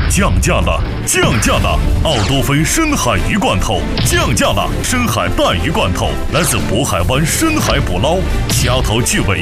降价了，降价了！奥多芬深海鱼罐头降价了，深海带鱼罐头来自渤海湾深海捕捞，虾头巨尾，